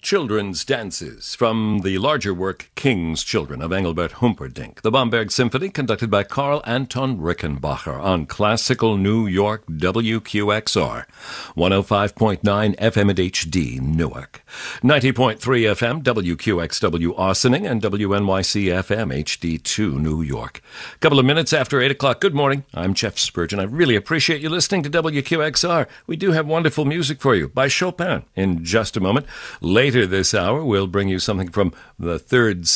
children's dances from the larger work King's Children of Engelbert Humperdinck, the Bamberg Symphony, conducted by Carl Anton Rickenbacher on Classical New York WQXR, 105.9 FM at HD Newark, 90.3 FM WQXW Austining, and WNYC FM HD2 New York. Couple of minutes after 8 o'clock. Good morning. I'm Jeff Spurgeon. I really appreciate you listening to WQXR. We do have wonderful music for you by Chopin in just a moment. Later this hour, we'll bring you something from the Third